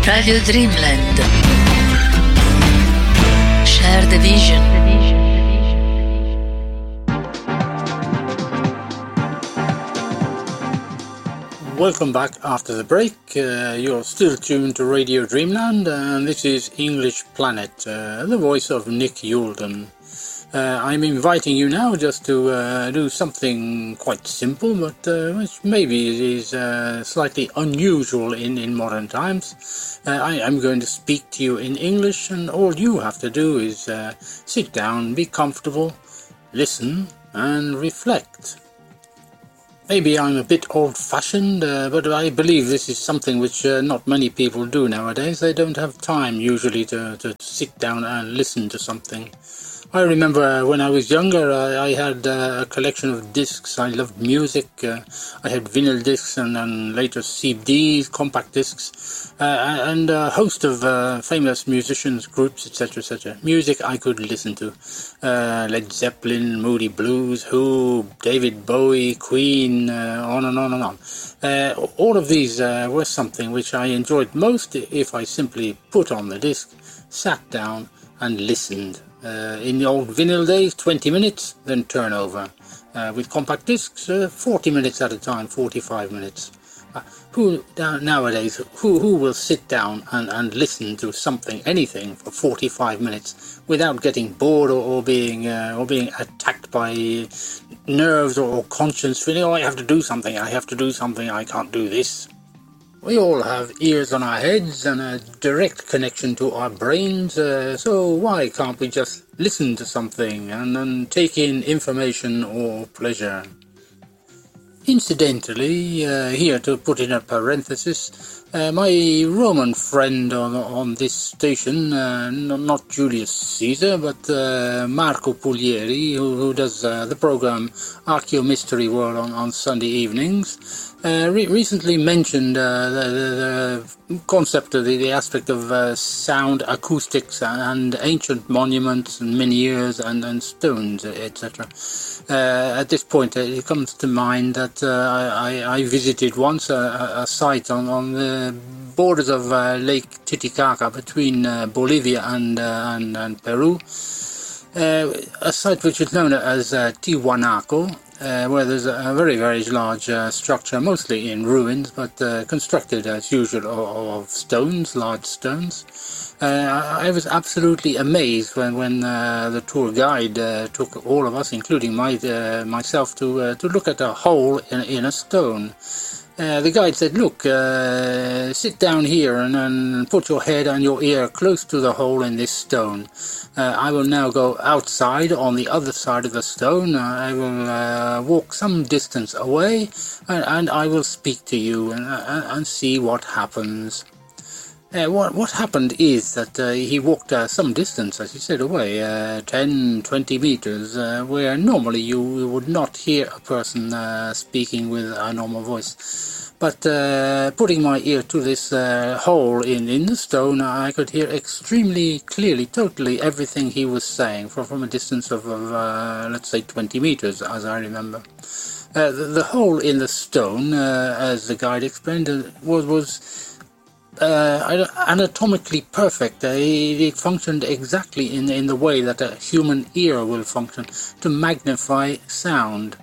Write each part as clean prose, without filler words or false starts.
Radio Dreamland. Share the vision. Welcome back after the break. You're still tuned to Radio Dreamland, and this is English Planet, the voice of Nick Youlden. I'm inviting you now just to do something quite simple, but which maybe is slightly unusual in modern times. I'm going to speak to you in English, and all you have to do is sit down, be comfortable, listen, and reflect. Maybe I'm a bit old-fashioned, but I believe this is something which not many people do nowadays. They don't have time usually to sit down and listen to something. I remember when I was younger, I had a collection of discs. I loved music. I had vinyl discs and later CDs, compact discs, and a host of famous musicians, groups, etc., etc. Music I could listen to. Led Zeppelin, Moody Blues, Who, David Bowie, Queen, on and on and on. All of these were something which I enjoyed most if I simply put on the disc, sat down and listened. In the old vinyl days, 20 minutes, then turn over. With compact discs, 40 minutes at a time, 45 minutes. Nowadays, who will sit down and listen to something, anything, for 45 minutes without getting bored or being attacked by nerves or conscience feeling, I have to do something, I can't do this. We all have ears on our heads and a direct connection to our brains, so why can't we just listen to something and take in information or pleasure? Incidentally, here to put in a parenthesis, my Roman friend on this station, not Julius Caesar, but Marco Puglieri, who does the program Archeo Mystery World on Sunday evenings, recently mentioned the concept of the aspect of sound, acoustics, and ancient monuments, and menhirs, and stones, etc. At this point, it comes to mind that I visited once a site on the borders of Lake Titicaca between Bolivia and Peru, a site which is known as Tiwanaku, where there's a very, very large structure, mostly in ruins, but constructed as usual of stones, large stones. I was absolutely amazed when the tour guide took all of us, including myself, to look at a hole in a stone. The guide said, look, sit down here and put your head and your ear close to the hole in this stone. I will now go outside on the other side of the stone. I will walk some distance away and I will speak to you and see what happens. What happened is that he walked some distance, as he said, away, 10-20 meters, where normally you would not hear a person speaking with a normal voice. But putting my ear to this hole in the stone, I could hear extremely clearly, totally everything he was saying from a distance of let's say 20 meters, as I remember. The hole in the stone, as the guide explained, was anatomically perfect. It functioned exactly in the way that a human ear will function, to magnify sound.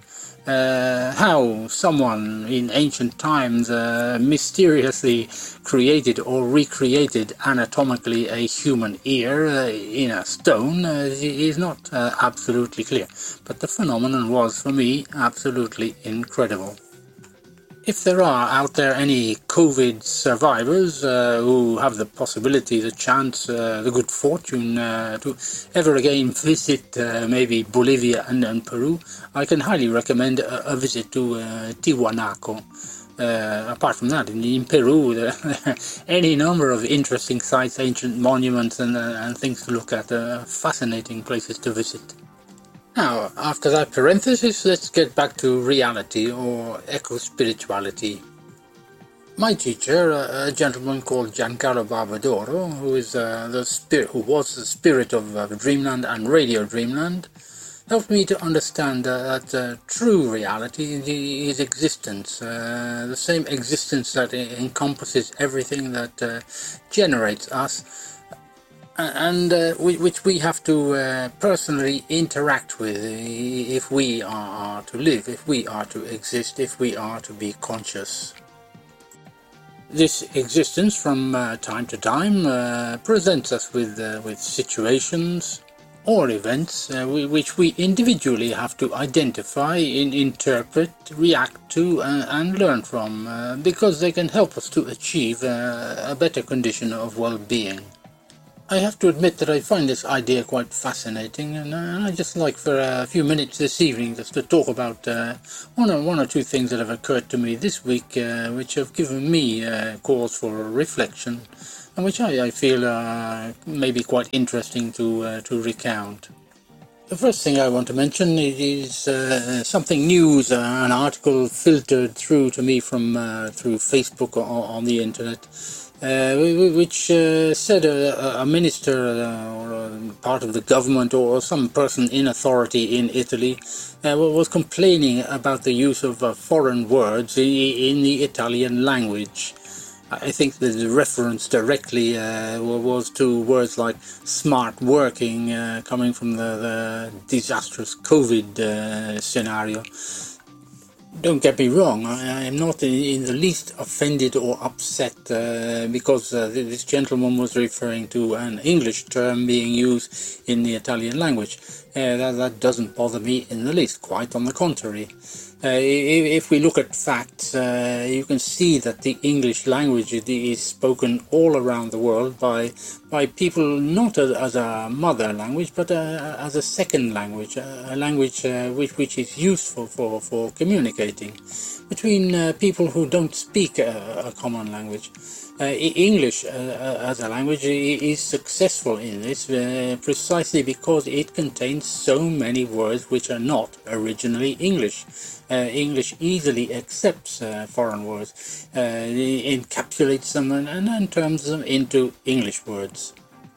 How someone in ancient times mysteriously created or recreated anatomically a human ear in a stone is not absolutely clear, but the phenomenon was, for me, absolutely incredible. If there are out there any COVID survivors who have the possibility, the chance, the good fortune to ever again visit maybe Bolivia and Peru, I can highly recommend a visit to Tiwanaku. Apart from that, in Peru, there are any number of interesting sites, ancient monuments and things to look at, fascinating places to visit. Now, after that parenthesis, let's get back to reality, or eco-spirituality. My teacher, a gentleman called Giancarlo Barbadoro, who was the spirit of Dreamland and Radio Dreamland, helped me to understand that true reality is existence, the same existence that encompasses everything that generates us, and which we have to personally interact with if we are to live, if we are to exist, if we are to be conscious. This existence from time to time presents us with situations or events which we individually have to identify, interpret, react to and learn from, because they can help us to achieve a better condition of well-being. I have to admit that I find this idea quite fascinating, and I just like for a few minutes this evening just to talk about one or two things that have occurred to me this week, which have given me cause for reflection, and which I feel may be quite interesting to recount. The first thing I want to mention is something news, an article filtered through to me from through Facebook or on the internet, which said a minister or part of the government or some person in authority in Italy was complaining about the use of foreign words in the Italian language. I think the reference directly was to words like smart working, coming from the disastrous COVID scenario. Don't get me wrong, I am not in the least offended or upset because this gentleman was referring to an English term being used in the Italian language. That doesn't bother me in the least, quite on the contrary. If we look at facts, you can see that the English language is spoken all around the world by people not as a mother language, but as a second language, a language which is useful for communicating between people who don't speak a common language. English as a language is successful in this precisely because it contains so many words which are not originally English. English easily accepts foreign words, encapsulates them and turns them into English words.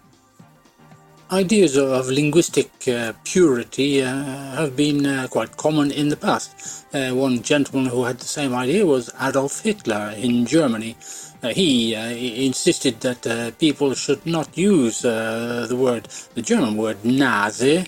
Ideas of linguistic purity have been quite common in the past. One gentleman who had the same idea was Adolf Hitler in Germany. He insisted that people should not use the German word Nase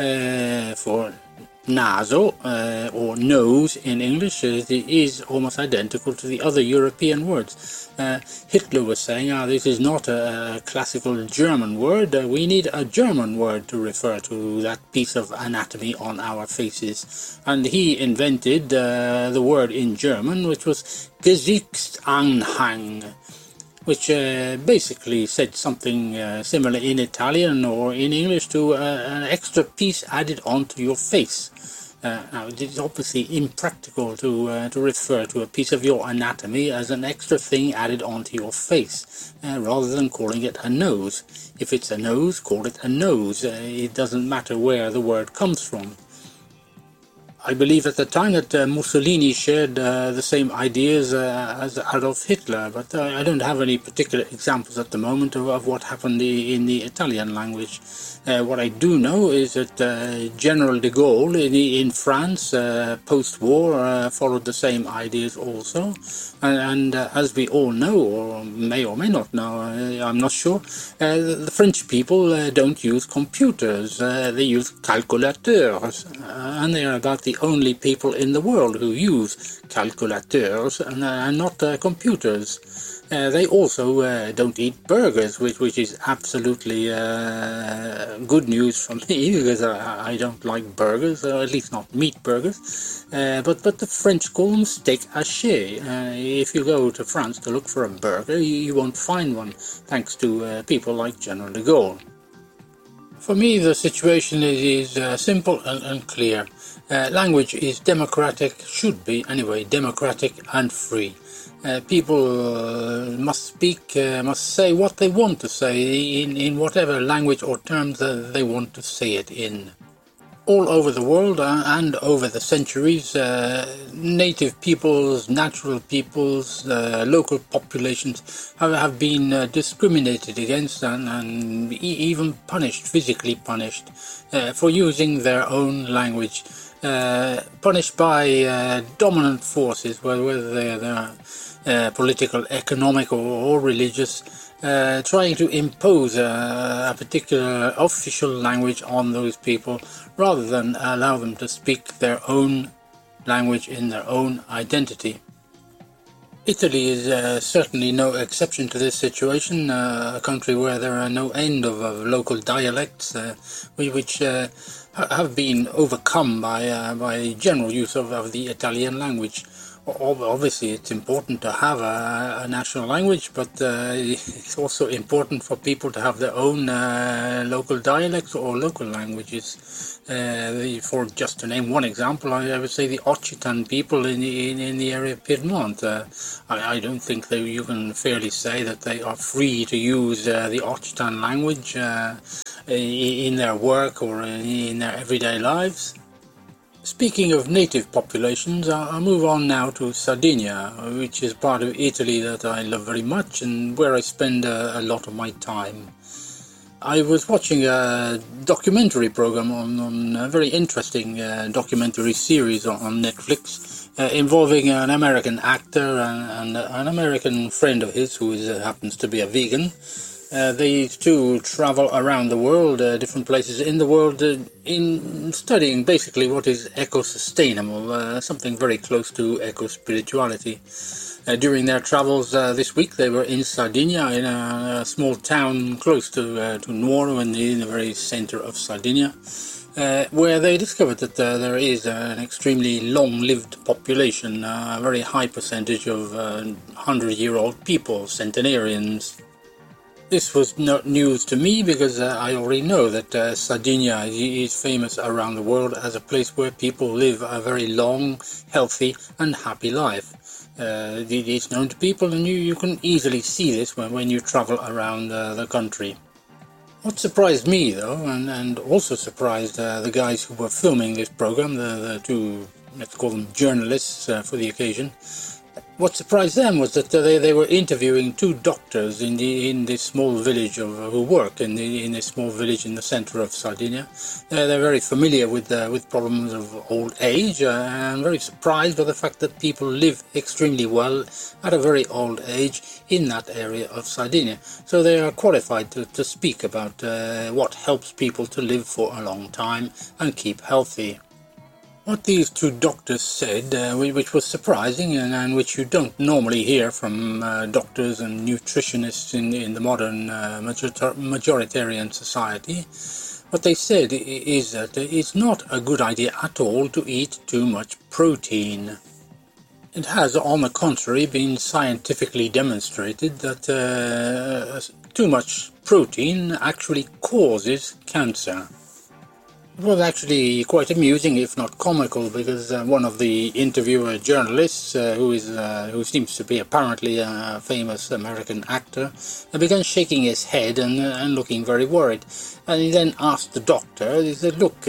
for naso or nose in English. It is almost identical to the other European words. Hitler was saying, this is not a classical German word, we need a German word to refer to that piece of anatomy on our faces. And he invented the word in German, which was Gesichtsanhang, which basically said something similar in Italian or in English to an extra piece added onto your face. Now, it is obviously impractical to refer to a piece of your anatomy as an extra thing added onto your face, rather than calling it a nose. If it's a nose, call it a nose. It doesn't matter where the word comes from. I believe at the time that Mussolini shared the same ideas as Adolf Hitler, but I don't have any particular examples at the moment of what happened in the Italian language. What I do know is that General de Gaulle in France, post-war, followed the same ideas also. And as we all know, or may not know, I'm not sure, the French people don't use computers, they use calculateurs, and they are about the only people in the world who use calculateurs and not computers. They also don't eat burgers, which is absolutely good news for me, because I don't like burgers, or at least not meat burgers. But the French call them steak haché. If you go to France to look for a burger, you won't find one, thanks to people like General de Gaulle. For me, the situation is simple and clear. Language is democratic, should be anyway, democratic and free. People must speak, must say what they want to say in whatever language or terms they want to say it in. All over the world and over the centuries, native peoples, natural peoples, local populations have been discriminated against and even punished, physically punished, for using their own language, punished by dominant forces, whether they're political, economic, or religious, trying to impose a particular official language on those people rather than allow them to speak their own language in their own identity. Italy is certainly no exception to this situation, a country where there are no end of local dialects which have been overcome by general use of the Italian language. Obviously, it's important to have a national language, but it's also important for people to have their own local dialects or local languages. For just to name one example, I would say the Occitan people in the area of Piedmont. I don't think that you can fairly say that they are free to use the Occitan language in their work or in their everyday lives. Speaking of native populations, I'll move on now to Sardinia, which is part of Italy that I love very much and where I spend a lot of my time. I was watching a documentary program on a very interesting documentary series on Netflix involving an American actor and an American friend of his who happens to be a vegan. These two travel around the world, different places in the world, in studying basically what is eco-sustainable, something very close to eco-spirituality. During their travels this week, they were in Sardinia, in a small town close to Nuoro, in the very center of Sardinia, where they discovered that there is an extremely long-lived population, a very high percentage of 100-year-old people, centenarians. This was not news to me because I already know that Sardinia is famous around the world as a place where people live a very long, healthy and happy life. It's known to people, and you can easily see this when you travel around the country. What surprised me, though, and also surprised the guys who were filming this program, the two, let's call them journalists for the occasion, what surprised them was that they were interviewing two doctors in this small village who work in this small village in the center of Sardinia. They're very familiar with problems of old age and very surprised by the fact that people live extremely well at a very old age in that area of Sardinia. So they are qualified to speak about what helps people to live for a long time and keep healthy. What these two doctors said, which was surprising and which you don't normally hear from doctors and nutritionists in the modern majoritarian society, what they said is that it's not a good idea at all to eat too much protein. It has, on the contrary, been scientifically demonstrated that too much protein actually causes cancer. It was actually quite amusing, if not comical, because one of the interviewer journalists, who seems to be apparently a famous American actor, began shaking his head and looking very worried. And he then asked the doctor, he said, "Look,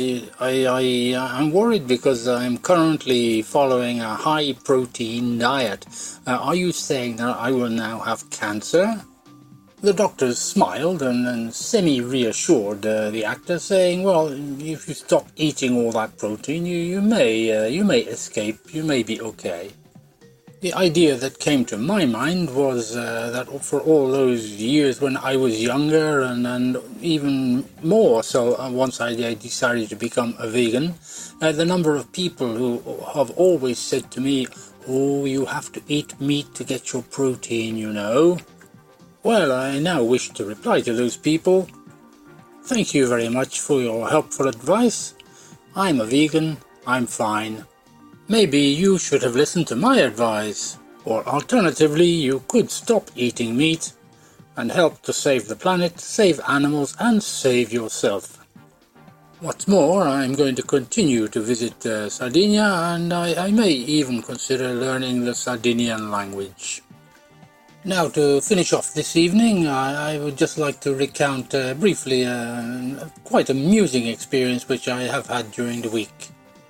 I'm worried because I'm currently following a high-protein diet. Are you saying that I will now have cancer?" The doctor smiled and semi-reassured the actor, saying, "Well, if you stop eating all that protein, you may escape. You may be okay." The idea that came to my mind was that for all those years when I was younger and even more so once I decided to become a vegan, the number of people who have always said to me, "Oh, you have to eat meat to get your protein, you know." Well, I now wish to reply to those people. Thank you very much for your helpful advice. I'm a vegan, I'm fine. Maybe you should have listened to my advice, or alternatively you could stop eating meat and help to save the planet, save animals and save yourself. What's more, I'm going to continue to visit Sardinia and I may even consider learning the Sardinian language. Now, to finish off this evening, I would just like to recount briefly quite amusing experience which I have had during the week.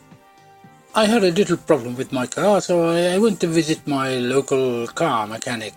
I had a little problem with my car, so I went to visit my local car mechanic.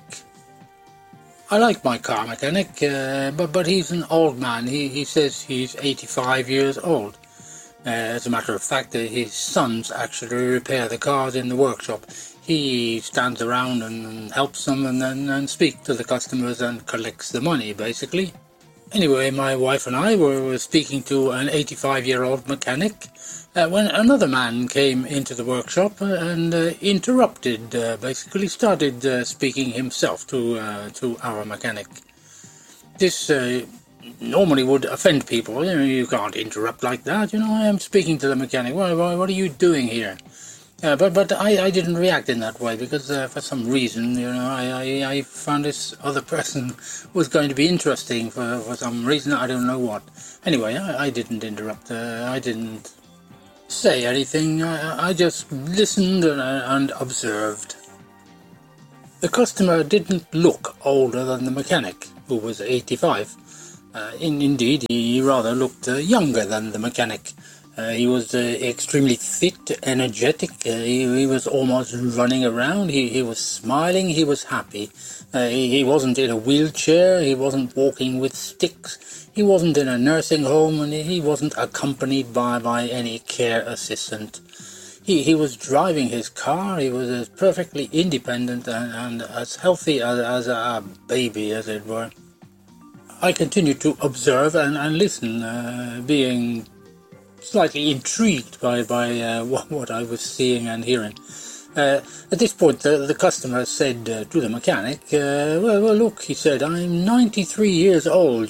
I like my car mechanic, but he's an old man. He says he's 85 years old. As a matter of fact, his sons actually repair the cars in the workshop. He stands around and helps them and speaks to the customers and collects the money, basically. Anyway, my wife and I were speaking to an 85-year-old mechanic when another man came into the workshop and interrupted, basically started speaking himself to our mechanic. This normally would offend people. You can't interrupt like that. I am speaking to the mechanic. What are you doing here? But I didn't react in that way because for some reason, I found this other person was going to be interesting for some reason. I don't know what. Anyway, I didn't interrupt. I didn't say anything. I just listened and observed. The customer didn't look older than the mechanic, who was 85. Indeed, he rather looked younger than the mechanic. He was extremely fit, energetic. He was almost running around. He was smiling. He was happy. He wasn't in a wheelchair. He wasn't walking with sticks. He wasn't in a nursing home, and he wasn't accompanied by any care assistant. He was driving his car. He was as perfectly independent and as healthy as a baby, as it were. I continued to observe and listen, being slightly intrigued by what I was seeing and hearing. At this point, the customer said to the mechanic, well, look, he said, I'm 93 years old,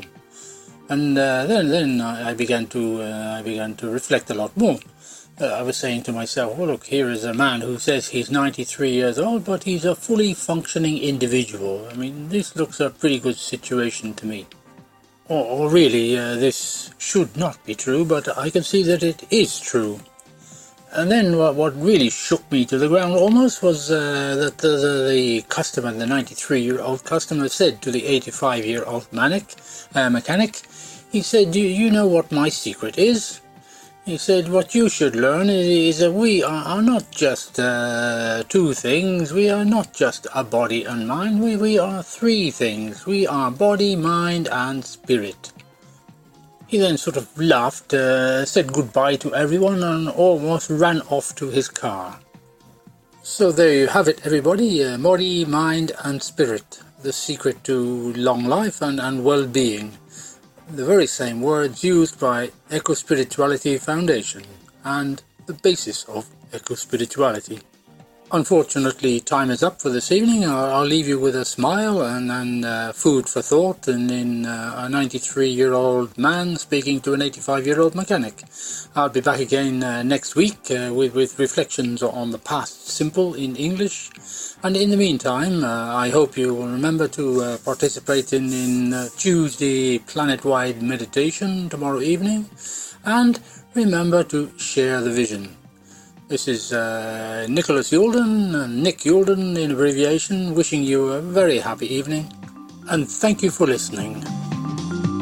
And then I began to reflect a lot more. I was saying to myself, well, look, here is a man who says he's 93 years old, but he's a fully functioning individual. I mean, this looks a pretty good situation to me. Or really, this should not be true, but I can see that it is true. And then what really shook me to the ground almost was that the customer, the 93-year-old customer, said to the 85-year-old mechanic, he said, do you know what my secret is? He said, what you should learn is that we are not just two things. We are not just a body and mind. We are three things. We are body, mind, and spirit. He then sort of laughed, said goodbye to everyone, and almost ran off to his car. So there you have it, everybody. Body, mind, and spirit. The secret to long life and well-being. The very same words used by Eco-Spirituality Foundation and the basis of Eco-Spirituality. Unfortunately, time is up for this evening. I'll leave you with a smile and food for thought in a 93-year-old man speaking to an 85-year-old mechanic. I'll be back again next week with reflections on the past simple in English. And in the meantime, I hope you will remember to participate in Tuesday planet-wide meditation tomorrow evening. And remember to share the vision. This is Nicholas Youlden, Nick Youlden in abbreviation, wishing you a very happy evening, and thank you for listening.